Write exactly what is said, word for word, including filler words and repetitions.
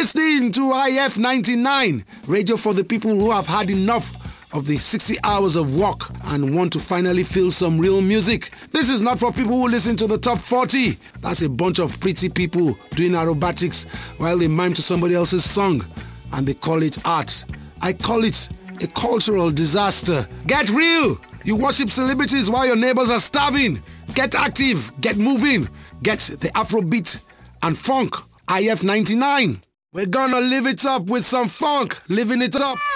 listening to I F ninety-nine, radio for the people who have had enough of the sixty hours of work and want to finally feel some real music. This is not for people who listen to the top forty. That's a bunch of pretty people doing aerobatics while they mime to somebody else's song and they call it art. I call it a cultural disaster. Get real! You worship celebrities while your neighbors are starving. Get active, get moving, get the Afrobeat and funk. I F ninety-nine. We're gonna live it up with some funk, living it up.